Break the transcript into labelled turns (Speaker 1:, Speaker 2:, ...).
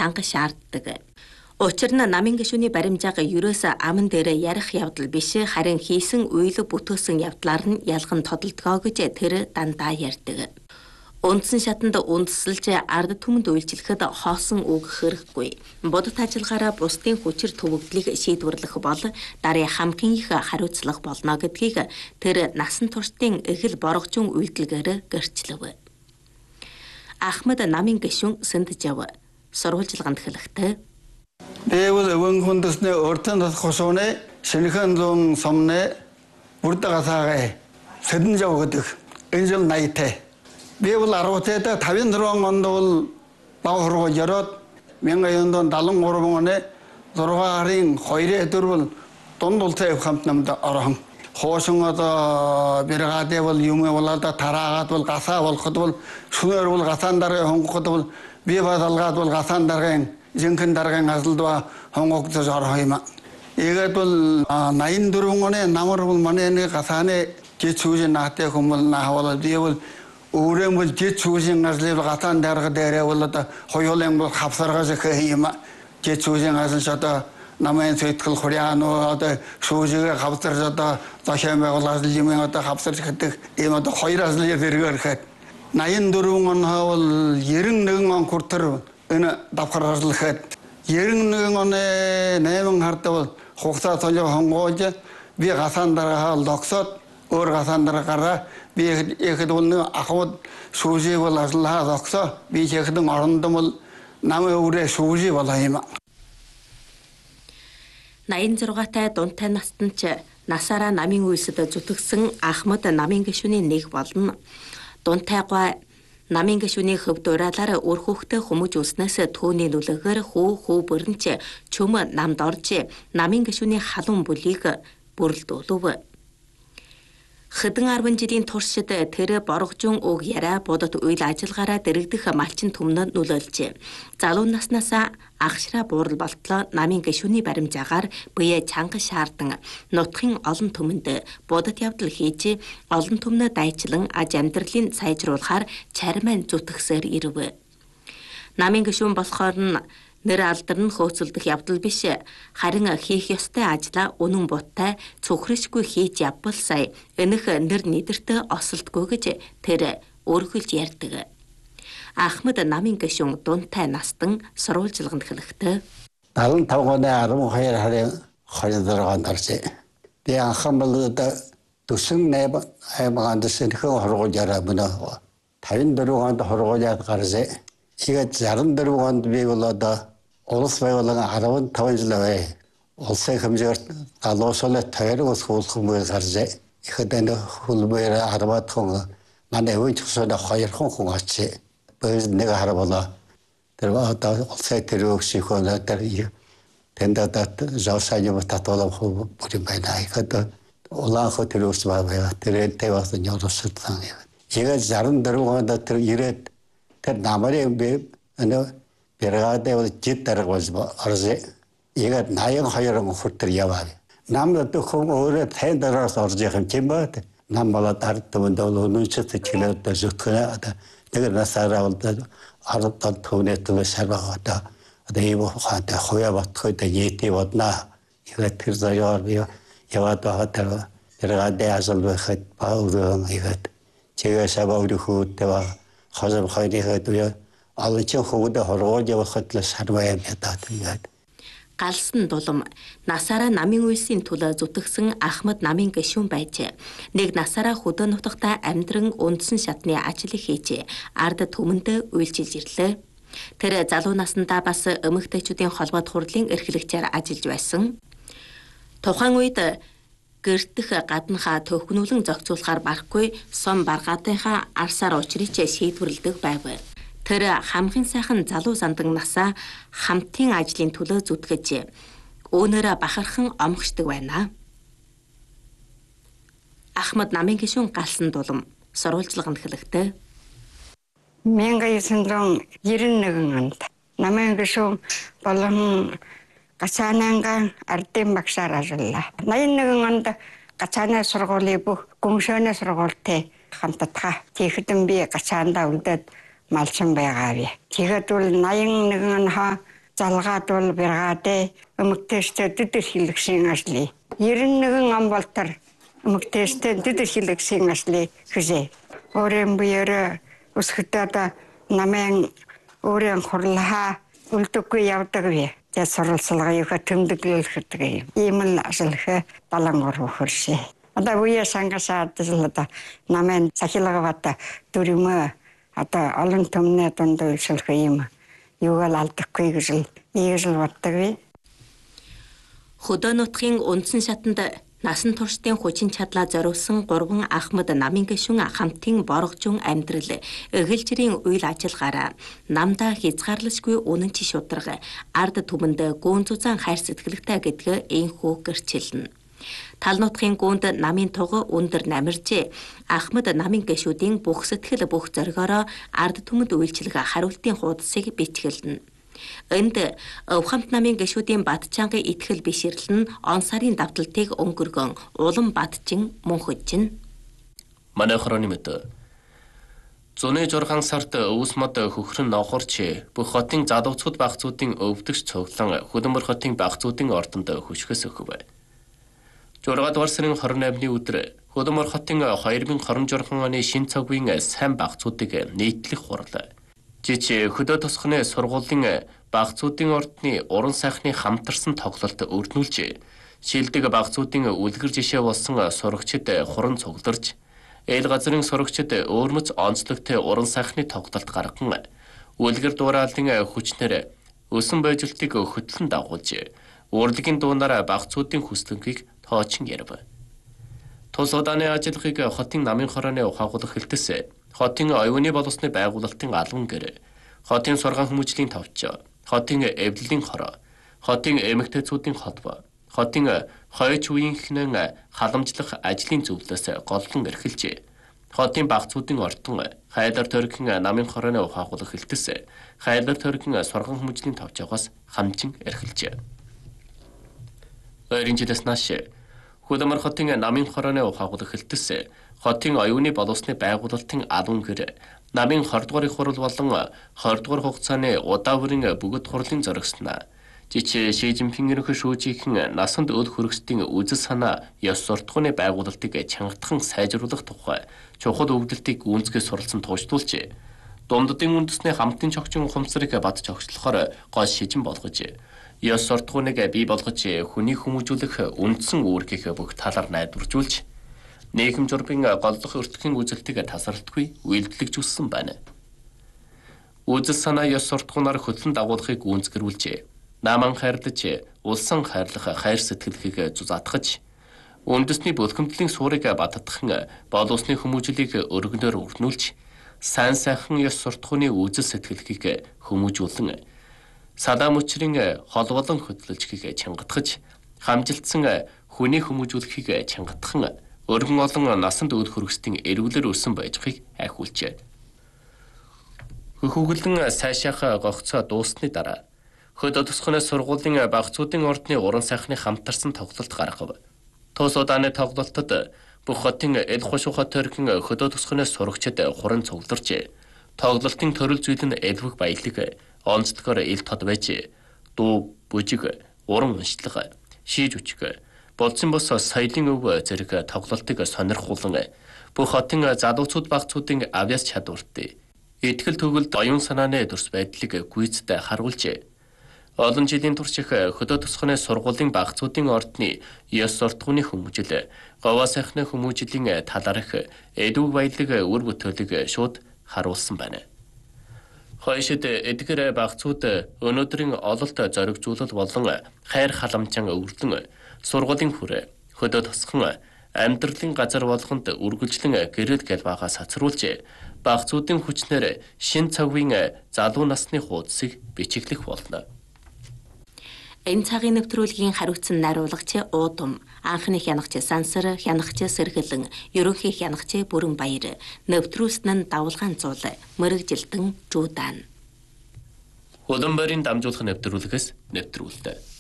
Speaker 1: чанга шаарддаг. Учир нь намын гишүүний баримжаага ерөөсөө аман дээр ярих явдал биш, харин хийсэн уйлаг бүтөөсөн явдлаар нь ялган тодолдгоо гэж тэр дандаа ярьдаг. Үндсэн шатанд үндэслэж ард түмэнд үйлчлэхэд хоосон үг хэрэггүй. Бодит ажиллагаараа бусдын хүчир төвөгдлийг шийдвэрлэх бол дарын хамгийн их хариуцлага болно гэдгийг тэр насан туршдын эгэл боргожин үйлдэлгээр гэрчлэв. Ахмад намын гишүүн Сэндижав сурвалжилгаанд хэлэхдээ
Speaker 2: Дэвэл өвөн хүндэсний өртөн хосооны шинэхэн зүүн сомны бүрдгасаагаа Сэндижав гэдэг энэ жил 80-тай. Дэвэл 10-тайда 54 онд бол бав хургуй яроод 1973 оны 6 сарын 2-ны өдөр бол дунд улсын хамт намд орхон. Хоосон одоо бригадэ бол юм болоод тараагаад бол гасаа болоход бол шөнөөр бол гасаан дарга хонгоход бол би бадалгаад бол гасаан даргын жинхэнэ даргын асалдва хонгогдож орох юм. Ийгээд бол 84 оны намар бол манай нэг гасааны жицүүж наатай хүмүүс наавал би бол өөрөм бол жицүүжин аслыг гасаан дарга дээрээ бол одоо хоёулын бол хавсаргаж их юм. Жицүүжин асал одоо намын сэтгэл хуряано одоо шүүжигээ хавсарж одоо зохион байгуулалт юм одоо хавсарч гэдэг ийм одоо хоёр аслыг зэрэгээр хэд 84 он бол 91 он хүртэр энэ давхаргалахад 91 оны 8 хард бол хугацаа толгой хонгоож би гасаан дарга логсоод өөр гасаан даргаараа би ихэд бол ахуд шүүжиг бол аслаа логсоо би ихэдэн орондом бол намын өөрөө шүүжи болоо юм.
Speaker 1: 86-тай дунтай настан ч насаараа намын үйлсэд зүтгэсэн Ахмад намын гишүүний нэг болно. Дунтайгаа намын гишүүний хөвд ураалаар өр хүүхдээ хүмүүж үлснээс түүний нүлэгээр хүү бүрэнч чөм намд орж намын гишүүний халуун бүлийг бүрлдүүлв. Хэдэн 10 жилийн туршид тэр боргожин уг яриа бодот үйл ажиллагаараа дэрэгдэх малчин түмнөд нөлөөлж залуу наснаас агшраа буурал болтлоо намын гишүүний баримжаагаар буяа чанга шаардан нутгийн олон түмэнд бодот явдал хийж олон түмнөө дайчлан аж амьдралын сайжруулахаар чармайн зүтгэсээр ирв. Намын гишүүн болохоор нь нэр алдарн хөөцөлдөх явдал биш, харин хийх ёстой ажлаа үнэн буттай цөхрөшгүй хийж явбал сая энэх нэр нийтэртэ осолдгүй гэж тэр өргөлж ярьдаг. Ахмад намын гишүүн дунтай настан сурвалжилганд хэлэхдээ
Speaker 2: 75 оны 12 сарын 26-нд орж би анхамлад төсөн 8 сэнхэн хоргуулаараа мөн 54 онд хоргуулаад гарсэ. Тэгээд 64 онд би болоод улс байгууллагын 15 жил бай. Улсын хэмжээр залуусуулаад тойрог ус хуулах гарсэ. Ихэд энэ хөлбөр 10 хүн манай өвч хөсөд 2 хүн очив. Бөөс нэг хараа болоо. Тэр одоо улсын төрөг шихоноо тэр тэндадат жаусаажим татвал бүрэн байна. Ихэд улаан хөтөрөөс баваа тэр тэвас нёроссан. Тэгээд 64 онд тэр ирээд тэр намарын би бригадэ бол жид дарга болж орж игээд 82 хүртэр яваа. Намд хүн өөрөө тань дараас орж явах юм байна. Нам болоод ард түмэнд бол өнөөчөд чиглэлд зүтгэнэ. Тэгээд насаараа бол ард түмэд шарваа одоо ийм хаатай хуя батхой да яти бодна. Игээд тэр заяар би яваад байгаа тэр бригадэ асал байхад баурын игээд чигээ сабаурихүүд тэва хазам хайрихад үе алчи хөвд хоргож явахад л сарваа ядаад игээд
Speaker 1: галсан дулам насаараа намын үйлсийн төлөө зүтгэсэн Ахмад намын гишүүн байж нэг насаараа хөдөө нутагта амьдран үндсэн шатны ажил хийж ард түмэнд үйлчилж ирлээ. Тэр залуу насндаа бас эмэгтэйчүүдийн холбоод хурлын эрхлэгчээр ажиллаж байсан. Тухайн үед гэртэх гаднахаа төвхнүүлэн зохицуулахаар барахгүй сум баргаатынхаа арсаар учрыг шийдвэрлэдэг байв. Тэр хамгийн сайхан залуу сандан насаа хамтын ажлын төлөө зүтгэж өөнөрөө бахархан омгшдаг байна. Ахмад намын гишүүн галсан дулам сурвалжилганд хэлэхдээ
Speaker 3: 1991 онд намын гишүүн болон гацаананга ардын багшаар ажиллаа. 81 онд гацааны сургуулийн бүх гүншөөний сургуультай хамтдаа тийхэдэн би гацаандаа үлдээд малсан байгаа би. Тэгээд бол 81 хаа залгаад бол бэргаатай эмэгтэйчтэй дэдэр хилэгшин ажлыг 91 он болтор эмэгтэйчтэй дэдэр хилэгшин ажлыг хийжээ. Өөрийн биеэр өсгөдөд намын өөрийн хурлаа үлдэггүй явдаг би. Тэгээд суралцлагыг тэмдэглүүлэхэд ийм л ажлах балангор хөршээ. Одоо үе сангасаад л одоо намын сахилгавата дүрмэ одоо олон төмнө донд үйлчлэх юм юугаал алдахгүй гэж л боддог би.
Speaker 1: Хөдөө нутгийн үндсэн шатанд насан туршдын хүчин чадлаа зориулсан 3 Ахмад намын гишүүн хамтын боргожун амьдрал эгэлжирийн үйл ажиллагаараа намдаа хязгаарлашгүй үнэнч шударга ард түмэнд гүн зузаан хайр сэтгэлтэй гэдгээ энхүү гэрчилнэ. Тал нутгийн гүнд намын туга өндөр намиржээ. Ахмад намын гишүүдийн бүх сэтгэл бүх зоригоороо ард түмэнд үйлчлэх хариултын хуудсыг бичгэлнэ. Энд Өвхамт намын гишүүдийн Батчангийн итгэл бишрэл нь он сарын давталтыг өнгөргөн улам Батчин мөнхөжин.
Speaker 4: Манай хорооны мэд. Зуны 6 сард өвс мод хөхрөн ногорч бүх хотын залуучууд багцуудын өвдөгч цуглан Хөдөнмөр хотын багцуудын ордонд хүчгээс өгөв. 6 дугаар сарын 28-ны өдөр Хөдөнмөр хотын 2026 оны шин цагийн сайн багцуудыг нийтлэх хурал. Жичи хөдөө тосхны сургуулийн багцуудын ордны уран сайхны хамтарсан тоглолт өрнүүлж, шилдэг багцуудын үлгэр жишээ болсон сурагчид хуран цугларч, ээл газрын сурагчид өөрмөц онцлогтой уран сайхны тоглолт гарган, үлгэр дуурайлын хүчнэр өсөн бойжилтыг хөтлөн дагуулж, урлагийн дуунаар багцуудын хүслэнгийг тоочин ярив. Тус удааны ажиллагыг хотын намын хорооны ухаагуулах хэлтэс хотын оюуны боловсны байгуулалтын албан гэр, хотын сургаан хүмүүжлийн товч, хотын эвлэлийн хороо, хотын эмэгтэйчүүдийн холбоо, хотын хойч үеийнхэн халамжлах ажлын зөвлөлөөс голлон эрхэлж, хотын багцуудын ордон хайлар төрхийн намын хорооны ухаагуулах хэлтэс хайлар төрхийн сургаан хүмүүжлийн товчоогоос хамжин эрхэлж. Ойрын жилээс нааш Хөдөнмөр хотын намын хорооны ухаагуулах хэлтэс хотын оюуны боловсны байгуулалтын албан гэр намын 20 дугаар их хурал болон 20 дугаар хугацааны удаа бүрийн бүгд хурлын зоригснаа жичи Ши Жинпин ерөнхий шүүжийнхэн насанд өл хөргөстийн үзэл санаа ёс суртахууны байгуулалтыг чангатхан сайжруулах тухай чухал өвдөлтийг гүнзгий суралцсан тууштуулж, дунддын үндэсний хамтын чогчин ухамсарыг бат чогчлохоор гол шижин болгож, ёс суртахууныг бий болгож хүний хүмүүжүүлэх үндсэн үүргийг бүх талаар найдваржуулж, нийгэм журмын голлох өртөхийн үзэлтийг тасралтгүй үйлдэлжүүлсэн байна. Үзэл санаа ёс суртахуунаар хөтлөн дагуулахыг гүнзгэрүүлж, наман хайрлаж, улсан хайрлах хайр сэтгэлхийг зузаатгаж, үндэсний бөлгөмтлийн суурийг баттгах боловсны хүмүүжлийг өргөнөөр өргнүүлж, сайн сайхан ёс суртахууны үзэл сэтгэлхийг хүмүүжүүлэн, салаа мөчрийн холболон хөтлөлжгийг чангатгаж, хамжилтсан хүний хүмүүжүүлэхийг чангатгах, өргөн олон насанд өл хөргөстийн эрүүлэр өссөн байжхыг айхуулжээ. Хөхөглөн сайшаах гогцоо дуусны дараа хөдөө тосхны сургуулийн багцуудын ордны уран сайхны хамтарсан тоглолт гаргав. Тус удааны тоглолтод бүх хотын эл хушууха төрхийн хөдөө тосхны сурагчид хуран цугларч, тоглолтын төрөл зүйл нь элвэг баялаг, онцлогоор ил тод байж, дуу, бүжиг, уран уншлага, шийж үчиг, болцсон бос соёлын өв зэрэг тоглолтыг сонирхуулан бүх хотын залуучууд багцуудын авьяас чадварт, итгэл төгөлд оюун санааны төрс байдлыг гүйцэд харуулж, олон жилийн турш их хөдөө тосхны сургуулийн багцуудын ордны ёс суртахууны хүмүүжил, говаа сайхны хүмүүжлийн талаарх эдвэг баялаг үр бүтээлийг шууд харуулсан байна. Хойшид эдгээр багцууд өнөөдрийн ололт зоригжуулалт болон хайр халамжаан өвөрлөн сургуулийн хүрээ хөдөө тосхон амьдралын газар болгонд үргэлжлэн гэрэл гэлбаагаас сацруулж, багцуудын хүчнэр шин цагийн залуу насны хуудсыг бичиглэх болно.
Speaker 1: Энэ цагийн нэвтрүүлгийн хариуцсан найруулагч Уудам, анхны хянагч Сансар, хянагч Сэргэлэн, ерөнхий хянагч Бүрэн Баяр, нэвтрүүлсэн нь Давалгаан Зуул, Мөрөгжилтэн Жуудаан.
Speaker 4: Хөдөнмөрийн дамжуулах нэвтрүүлгээс нэвтрүүлдэг.